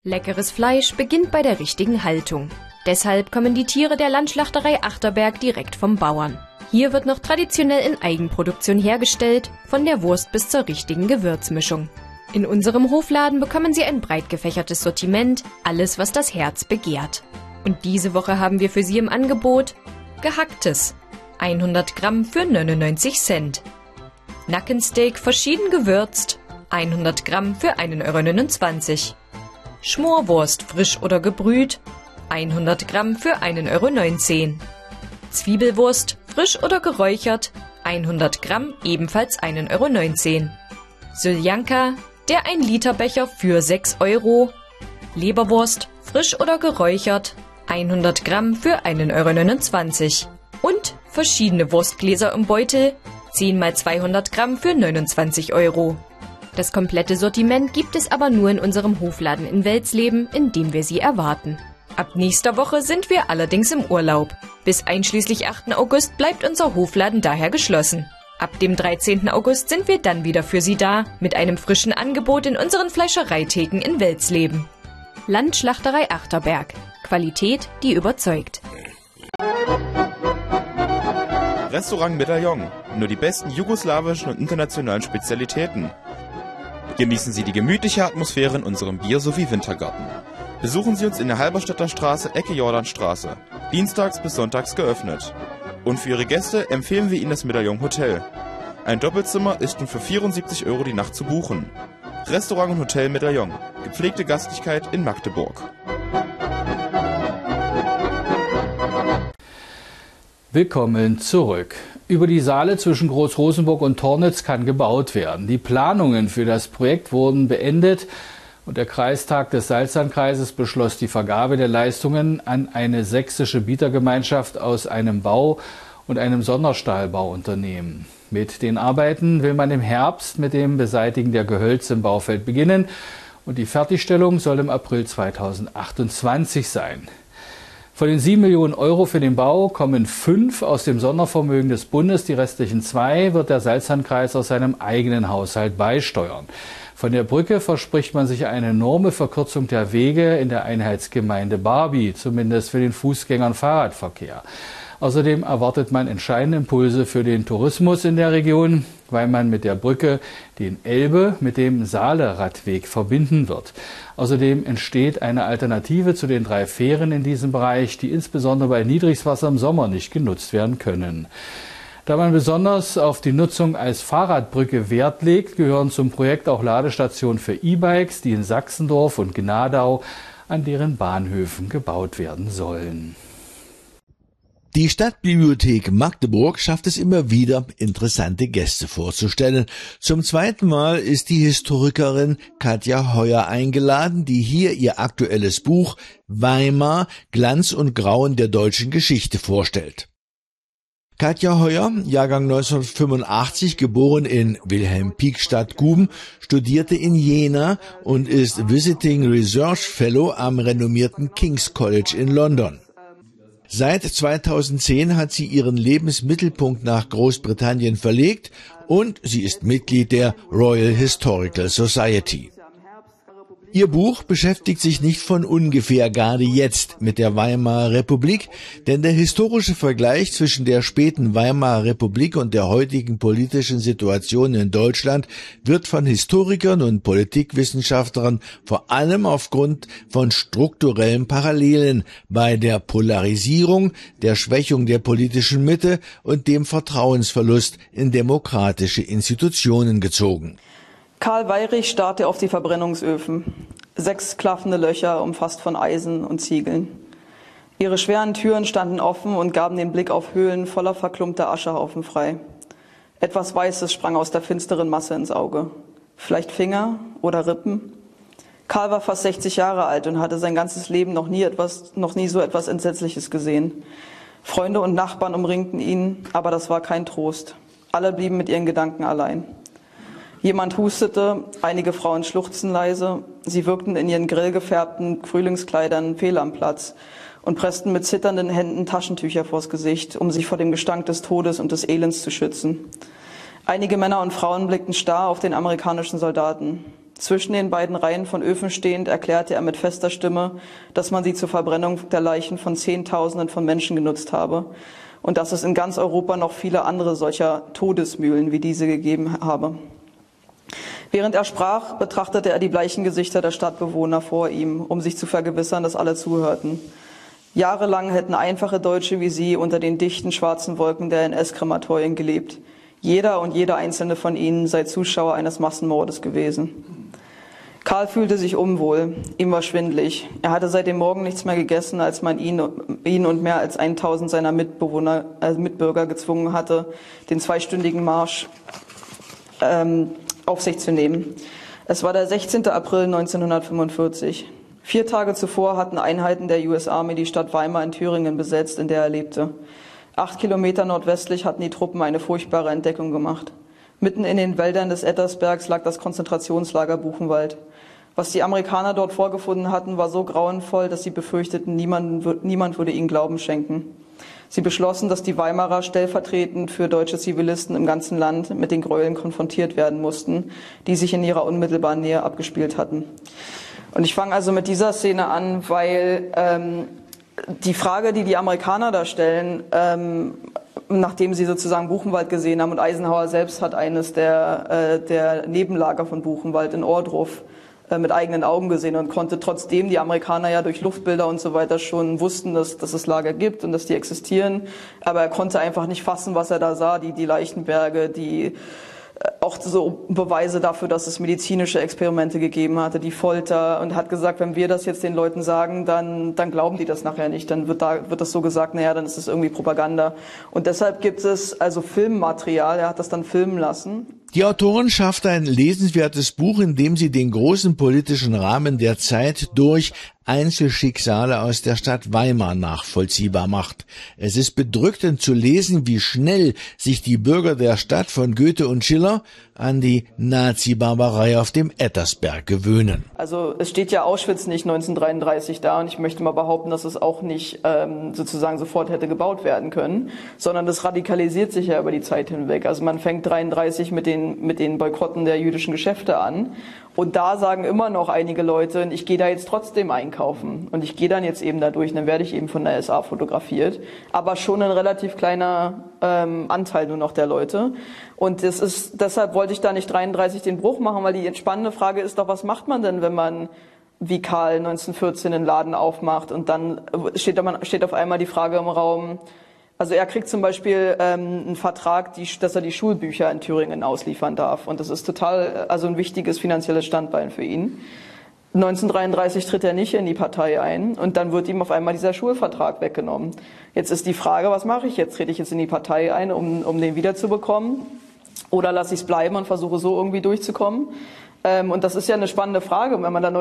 Leckeres Fleisch beginnt bei der richtigen Haltung. Deshalb kommen die Tiere der Landschlachterei Achterberg direkt vom Bauern. Hier wird noch traditionell in Eigenproduktion hergestellt, von der Wurst bis zur richtigen Gewürzmischung. In unserem Hofladen bekommen Sie ein breit gefächertes Sortiment, alles was das Herz begehrt. Und diese Woche haben wir für Sie im Angebot Gehacktes, 100 Gramm für 99 Cent. Nackensteak verschieden gewürzt, 100 Gramm für 1,29 Euro. Schmorwurst frisch oder gebrüht, 100 Gramm für 1,19 Euro. Zwiebelwurst frisch oder geräuchert, 100 Gramm ebenfalls 1,19 Euro. Syljanka, der 1-Liter-Becher für 6 Euro. Leberwurst frisch oder geräuchert, 100 Gramm für 1,29 Euro. Und verschiedene Wurstgläser im Beutel, 10 x 200 Gramm für 29 Euro. Das komplette Sortiment gibt es aber nur in unserem Hofladen in Welsleben, in dem wir Sie erwarten. Ab nächster Woche sind wir allerdings im Urlaub. Bis einschließlich 8. August bleibt unser Hofladen daher geschlossen. Ab dem 13. August sind wir dann wieder für Sie da, mit einem frischen Angebot in unseren Fleischereitheken in Welsleben. Landschlachterei Achterberg. Qualität, die überzeugt. Restaurant Medaillon. Nur die besten jugoslawischen und internationalen Spezialitäten. Genießen Sie die gemütliche Atmosphäre in unserem Bier- sowie Wintergarten. Besuchen Sie uns in der Halberstädter Straße, Ecke Jordanstraße. Dienstags bis sonntags geöffnet. Und für Ihre Gäste empfehlen wir Ihnen das Medaillon Hotel. Ein Doppelzimmer ist nun für 74 Euro die Nacht zu buchen. Restaurant und Hotel Medaillon. Gepflegte Gastlichkeit in Magdeburg. Willkommen zurück. Über die Saale zwischen Groß-Rosenburg und Tornitz kann gebaut werden. Die Planungen für das Projekt wurden beendet und der Kreistag des Salzlandkreises beschloss die Vergabe der Leistungen an eine sächsische Bietergemeinschaft aus einem Bau- und einem Sonderstahlbauunternehmen. Mit den Arbeiten will man im Herbst mit dem Beseitigen der Gehölze im Baufeld beginnen und die Fertigstellung soll im April 2028 sein. Von den 7 Millionen Euro für den Bau kommen 5 aus dem Sondervermögen des Bundes. Die restlichen 2 wird der Salzlandkreis aus seinem eigenen Haushalt beisteuern. Von der Brücke verspricht man sich eine enorme Verkürzung der Wege in der Einheitsgemeinde Barby, zumindest für den Fußgänger- und Fahrradverkehr. Außerdem erwartet man entscheidende Impulse für den Tourismus in der Region, weil man mit der Brücke den Elbe mit dem Saale-Radweg verbinden wird. Außerdem entsteht eine Alternative zu den 3 Fähren in diesem Bereich, die insbesondere bei Niedrigwasser im Sommer nicht genutzt werden können. Da man besonders auf die Nutzung als Fahrradbrücke Wert legt, gehören zum Projekt auch Ladestationen für E-Bikes, die in Sachsendorf und Gnadau an deren Bahnhöfen gebaut werden sollen. Die Stadtbibliothek Magdeburg schafft es immer wieder, interessante Gäste vorzustellen. Zum 2. Mal ist die Historikerin Katja Heuer eingeladen, die hier ihr aktuelles Buch Weimar, Glanz und Grauen der deutschen Geschichte vorstellt. Katja Heuer, Jahrgang 1985, geboren in Wilhelm-Pieck-Stadt-Guben, studierte in Jena und ist Visiting Research Fellow am renommierten King's College in London. Seit 2010 hat sie ihren Lebensmittelpunkt nach Großbritannien verlegt und sie ist Mitglied der Royal Historical Society. Ihr Buch beschäftigt sich nicht von ungefähr gerade jetzt mit der Weimarer Republik, denn der historische Vergleich zwischen der späten Weimarer Republik und der heutigen politischen Situation in Deutschland wird von Historikern und Politikwissenschaftlern vor allem aufgrund von strukturellen Parallelen bei der Polarisierung, der Schwächung der politischen Mitte und dem Vertrauensverlust in demokratische Institutionen gezogen. Karl Weyrich starrte auf die Verbrennungsöfen. 6 klaffende Löcher, umfasst von Eisen und Ziegeln. Ihre schweren Türen standen offen und gaben den Blick auf Höhlen voller verklumpter Aschehaufen frei. Etwas Weißes sprang aus der finsteren Masse ins Auge. Vielleicht Finger oder Rippen? Karl war fast 60 Jahre alt und hatte sein ganzes Leben noch nie so etwas Entsetzliches gesehen. Freunde und Nachbarn umringten ihn, aber das war kein Trost. Alle blieben mit ihren Gedanken allein. Jemand hustete, einige Frauen schluchzten leise, sie wirkten in ihren grell gefärbten Frühlingskleidern fehl am Platz und pressten mit zitternden Händen Taschentücher vors Gesicht, um sich vor dem Gestank des Todes und des Elends zu schützen. Einige Männer und Frauen blickten starr auf den amerikanischen Soldaten. Zwischen den beiden Reihen von Öfen stehend erklärte er mit fester Stimme, dass man sie zur Verbrennung der Leichen von Zehntausenden von Menschen genutzt habe und dass es in ganz Europa noch viele andere solcher Todesmühlen wie diese gegeben habe. Während er sprach, betrachtete er die bleichen Gesichter der Stadtbewohner vor ihm, um sich zu vergewissern, dass alle zuhörten. Jahrelang hätten einfache Deutsche wie sie unter den dichten schwarzen Wolken der NS-Krematorien gelebt. Jeder und jede einzelne von ihnen sei Zuschauer eines Massenmordes gewesen. Karl fühlte sich unwohl, ihm war schwindlig. Er hatte seit dem Morgen nichts mehr gegessen, als man ihn und mehr als 1000 seiner Mitbürger gezwungen hatte, den 2-stündigen Marsch auf sich zu nehmen. Es war der 16. April 1945. 4 Tage zuvor hatten Einheiten der US Army die Stadt Weimar in Thüringen besetzt, in der er lebte. 8 Kilometer nordwestlich hatten die Truppen eine furchtbare Entdeckung gemacht. Mitten in den Wäldern des Ettersbergs lag das Konzentrationslager Buchenwald. Was die Amerikaner dort vorgefunden hatten, war so grauenvoll, dass sie befürchteten, niemand würde ihnen Glauben schenken. Sie beschlossen, dass die Weimarer stellvertretend für deutsche Zivilisten im ganzen Land mit den Gräueln konfrontiert werden mussten, die sich in ihrer unmittelbaren Nähe abgespielt hatten. Und ich fange also mit dieser Szene an, weil die Frage, die die Amerikaner da stellen, nachdem sie sozusagen Buchenwald gesehen haben, und Eisenhower selbst hat eines der Nebenlager von Buchenwald in Ohrdruf mit eigenen Augen gesehen und konnte trotzdem die Amerikaner ja durch Luftbilder und so weiter schon wussten, dass es Lager gibt und dass die existieren, aber er konnte einfach nicht fassen, was er da sah, die Leichenberge, die auch so Beweise dafür, dass es medizinische Experimente gegeben hatte, die Folter, und hat gesagt, wenn wir das jetzt den Leuten sagen, dann glauben die das nachher nicht, dann wird das so gesagt, naja, dann ist es irgendwie Propaganda. Und deshalb gibt es also Filmmaterial, er hat das dann filmen lassen. Die Autorin schafft ein lesenswertes Buch, in dem sie den großen politischen Rahmen der Zeit durch Einzelschicksale aus der Stadt Weimar nachvollziehbar macht. Es ist bedrückend zu lesen, wie schnell sich die Bürger der Stadt von Goethe und Schiller an die Nazi-Barbarei auf dem Ettersberg gewöhnen. Also es steht ja Auschwitz nicht 1933 da, und ich möchte mal behaupten, dass es auch nicht sozusagen sofort hätte gebaut werden können, sondern das radikalisiert sich ja über die Zeit hinweg. Also man fängt 1933 mit den Boykotten der jüdischen Geschäfte an. Und da sagen immer noch einige Leute, ich gehe da jetzt trotzdem einkaufen und ich gehe dann jetzt eben da durch, und dann werde ich eben von der SA fotografiert. Aber schon ein relativ kleiner Anteil nur noch der Leute. Und deshalb wollte ich da nicht 33 den Bruch machen, weil die spannende Frage ist doch, was macht man denn, wenn man wie Karl 1914 einen Laden aufmacht und dann steht auf einmal die Frage im Raum. Also er kriegt zum Beispiel einen Vertrag, dass er die Schulbücher in Thüringen ausliefern darf. Und das ist total, also ein wichtiges finanzielles Standbein für ihn. 1933 tritt er nicht in die Partei ein und dann wird ihm auf einmal dieser Schulvertrag weggenommen. Jetzt ist die Frage, was mache ich jetzt? Trete ich jetzt in die Partei ein, um den wiederzubekommen? Oder lasse ich es bleiben und versuche so irgendwie durchzukommen? Und das ist ja eine spannende Frage. Und wenn man dann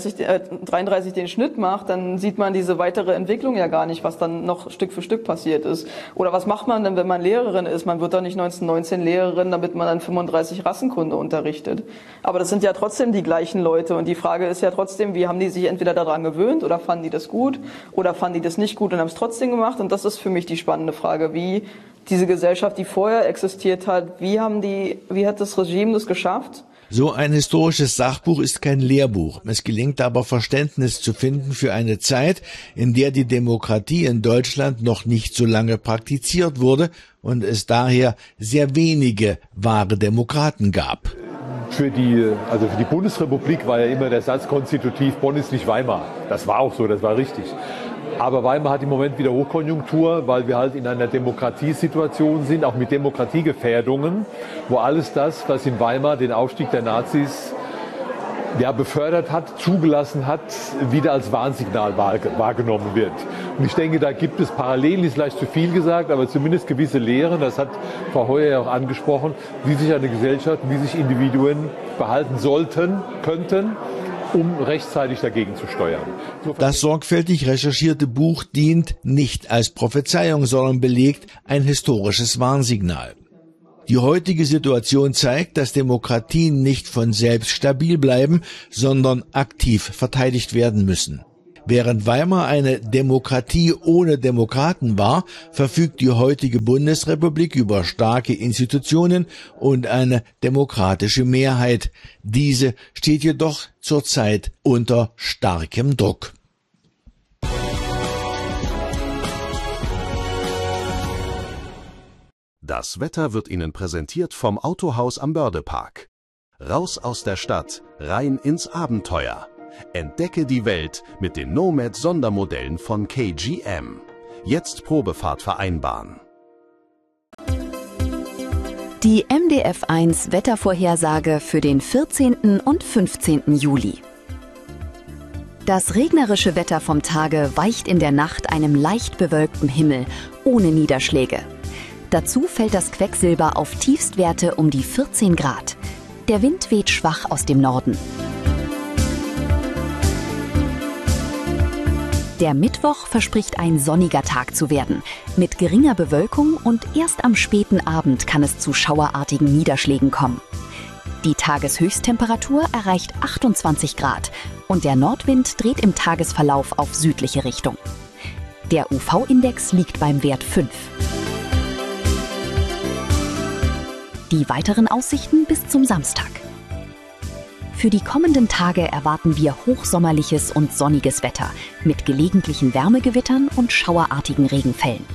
33 den Schnitt macht, dann sieht man diese weitere Entwicklung ja gar nicht, was dann noch Stück für Stück passiert ist. Oder was macht man denn, wenn man Lehrerin ist? Man wird doch nicht 1919 Lehrerin, damit man dann 35 Rassenkunde unterrichtet. Aber das sind ja trotzdem die gleichen Leute. Und die Frage ist ja trotzdem, wie haben die sich entweder daran gewöhnt oder fanden die das gut oder fanden die das nicht gut und haben es trotzdem gemacht? Und das ist für mich die spannende Frage, wie diese Gesellschaft, die vorher existiert hat, wie hat das Regime das geschafft? So ein historisches Sachbuch ist kein Lehrbuch. Es gelingt aber, Verständnis zu finden für eine Zeit, in der die Demokratie in Deutschland noch nicht so lange praktiziert wurde und es daher sehr wenige wahre Demokraten gab. Für die Bundesrepublik war ja immer der Satz konstitutiv, Bonn ist nicht Weimar. Das war auch so, das war richtig. Aber Weimar hat im Moment wieder Hochkonjunktur, weil wir halt in einer Demokratiesituation sind, auch mit Demokratiegefährdungen, wo alles das, was in Weimar den Aufstieg der Nazis befördert hat, zugelassen hat, wieder als Warnsignal wahrgenommen wird. Und ich denke, da gibt es Parallelen, ist vielleicht zu viel gesagt, aber zumindest gewisse Lehren, das hat Frau Heuer ja auch angesprochen, wie sich eine Gesellschaft, wie sich Individuen verhalten sollten, könnten, um rechtzeitig dagegen zu steuern. Das sorgfältig recherchierte Buch dient nicht als Prophezeiung, sondern belegt ein historisches Warnsignal. Die heutige Situation zeigt, dass Demokratien nicht von selbst stabil bleiben, sondern aktiv verteidigt werden müssen. Während Weimar eine Demokratie ohne Demokraten war, verfügt die heutige Bundesrepublik über starke Institutionen und eine demokratische Mehrheit. Diese steht jedoch zurzeit unter starkem Druck. Das Wetter wird Ihnen präsentiert vom Autohaus am Bördepark. Raus aus der Stadt, rein ins Abenteuer. Entdecke die Welt mit den Nomad-Sondermodellen von KGM. Jetzt Probefahrt vereinbaren. Die MDF1 Wettervorhersage für den 14. und 15. Juli. Das regnerische Wetter vom Tage weicht in der Nacht einem leicht bewölkten Himmel, ohne Niederschläge. Dazu fällt das Quecksilber auf Tiefstwerte um die 14 Grad. Der Wind weht schwach aus dem Norden. Der Mittwoch verspricht ein sonniger Tag zu werden, mit geringer Bewölkung, und erst am späten Abend kann es zu schauerartigen Niederschlägen kommen. Die Tageshöchsttemperatur erreicht 28 Grad und der Nordwind dreht im Tagesverlauf auf südliche Richtung. Der UV-Index liegt beim Wert 5. Die weiteren Aussichten bis zum Samstag. Für die kommenden Tage erwarten wir hochsommerliches und sonniges Wetter mit gelegentlichen Wärmegewittern und schauerartigen Regenfällen.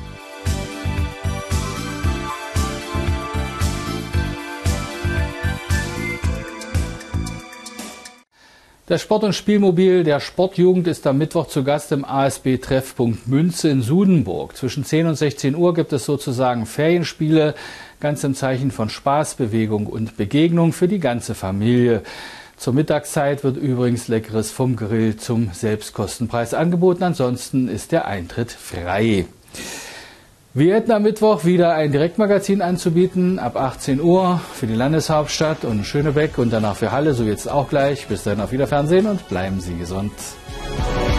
Das Sport- und Spielmobil der Sportjugend ist am Mittwoch zu Gast im ASB-Treffpunkt Münze in Sudenburg. Zwischen 10 und 16 Uhr gibt es sozusagen Ferienspiele, ganz im Zeichen von Spaß, Bewegung und Begegnung für die ganze Familie. Zur Mittagszeit wird übrigens Leckeres vom Grill zum Selbstkostenpreis angeboten. Ansonsten ist der Eintritt frei. Wir hätten am Mittwoch wieder ein Direktmagazin anzubieten, ab 18 Uhr für die Landeshauptstadt und Schönebeck und danach für Halle, so jetzt auch gleich. Bis dann, auf Wiederfernsehen und bleiben Sie gesund.